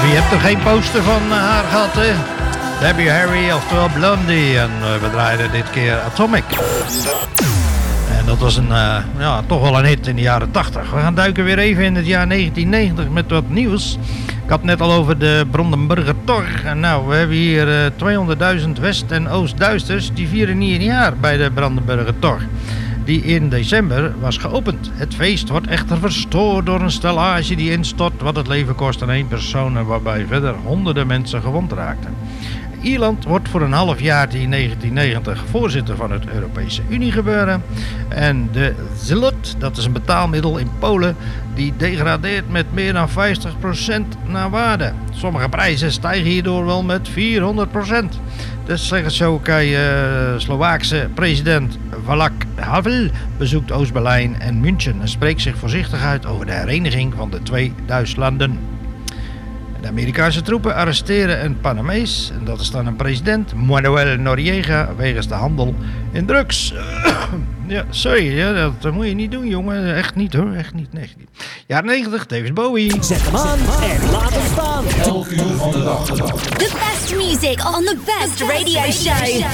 Wie hebt er geen poster van haar gehad, hè? Debbie Harry, oftewel Blondie. En we draaiden dit keer Atomic. En dat was toch wel een hit in de jaren 80. We gaan duiken weer even in het jaar 1990 met wat nieuws. Ik had het net al over de Brandenburger Tor. En nou, we hebben hier 200.000 West- en Oost-Duitsers die vieren nieuwjaar bij de Brandenburger Tor, die in december was geopend. Het feest wordt echter verstoord door een stellage die instort wat het leven kost aan 1 persoon en waarbij verder honderden mensen gewond raakten. Ierland wordt voor een half jaar in 1990 voorzitter van het Europese Unie gebeuren. En de zloty, dat is een betaalmiddel in Polen, die degradeert met meer dan 50% naar waarde. Sommige prijzen stijgen hierdoor wel met 400%. Dus zeggen zo, Slovaakse president Václav Havel bezoekt Oost-Berlijn en München en spreekt zich voorzichtig uit over de hereniging van de 2 Duitslanden. De Amerikaanse troepen arresteren een Panamees, en dat is dan een president, Manuel Noriega, wegens de handel in drugs. Ja, sorry, ja, dat moet je niet doen, jongen. Echt niet hoor, echt niet. Nee. Jaren 90, David Bowie. Zet hem aan en laat hem staan. 11 uur van de dag. The best music on the best radio show.